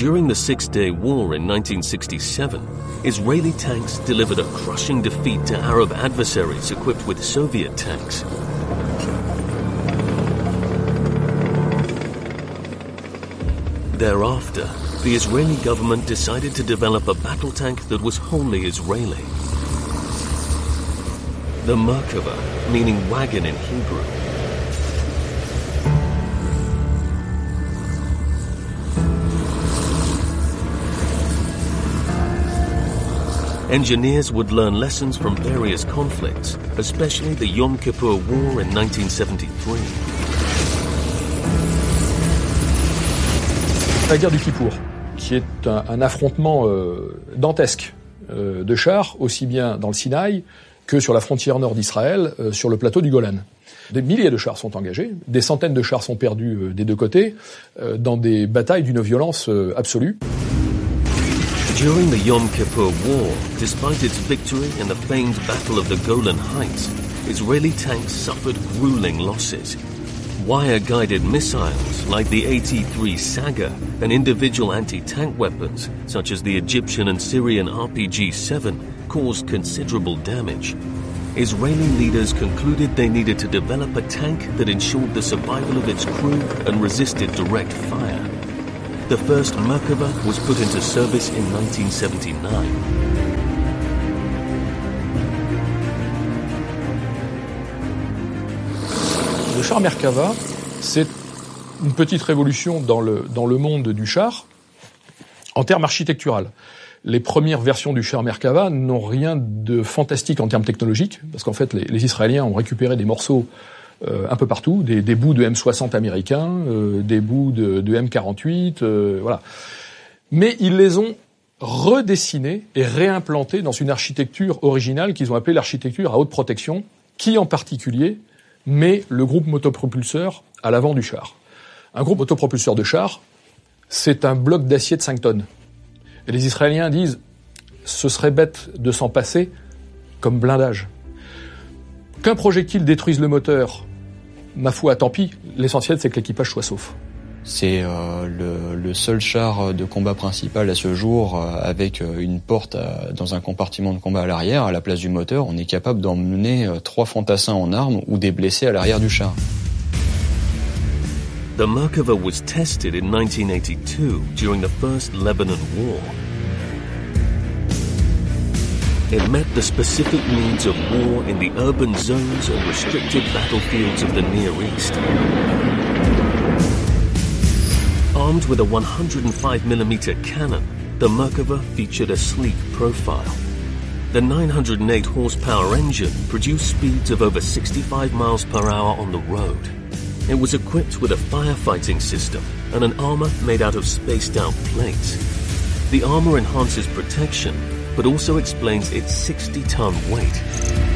During the Six-Day War in 1967, Israeli tanks delivered a crushing defeat to Arab adversaries equipped with Soviet tanks. Thereafter, the Israeli government decided to develop a battle tank that was wholly Israeli. The Merkava, meaning wagon in Hebrew. Engineers would learn lessons from various conflicts, especially the Yom Kippur War in 1973. La guerre du Kippour, qui est un affrontement dantesque de chars, aussi bien dans le Sinaï que sur la frontière nord d'Israël, sur le plateau du Golan. Des milliers de chars sont engagés, des centaines de chars sont perdus des deux côtés, dans des batailles d'une violence absolue. During the Yom Kippur War, despite its victory in the famed Battle of the Golan Heights, Israeli tanks suffered grueling losses. Wire-guided missiles like the AT-3 Saga and individual anti-tank weapons such as the Egyptian and Syrian RPG-7 caused considerable damage. Israeli leaders concluded they needed to develop a tank that ensured the survival of its crew and resisted direct fire. The first Merkava was put into service in 1979. Le char Merkava, c'est une petite révolution dans le monde du char en termes architectural. Les premières versions du char Merkava n'ont rien de fantastique en termes technologiques, parce qu'en fait, les Israéliens ont récupéré des morceaux un peu partout, des bouts de M60 américains, des bouts de M48, voilà. Mais ils les ont redessinés et réimplantés dans une architecture originale qu'ils ont appelée l'architecture à haute protection, qui en particulier met le groupe motopropulseur à l'avant du char. Un groupe motopropulseur de char, c'est un bloc d'acier de 5 tonnes. Et les Israéliens disent, ce serait bête de s'en passer comme blindage. Qu'un projectile détruise le moteur, ma foi, tant pis. L'essentiel, c'est que l'équipage soit sauf. C'est le seul char de combat principal à ce jour avec une porte dans un compartiment de combat à l'arrière, à la place du moteur. On est capable d'emmener 3 fantassins en armes ou des blessés à l'arrière du char. The Merkava was tested in 1982 during the First Lebanon War. It met the specific needs of war in the urban zones and restricted battlefields of the Near East. Armed with a 105mm cannon, the Merkava featured a sleek profile. The 908 horsepower engine produced speeds of over 65 miles per hour on the road. It was equipped with a firefighting system and an armor made out of spaced-out plates. The armor enhances protection, but also explains its 60-ton weight.